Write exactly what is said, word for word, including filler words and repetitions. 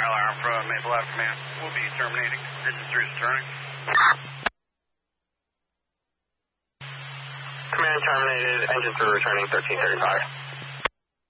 fire alarm from Maple Ave Command. We'll be terminating. Engine three is turning. Command terminated. Engine three returning thirteen thirty-five.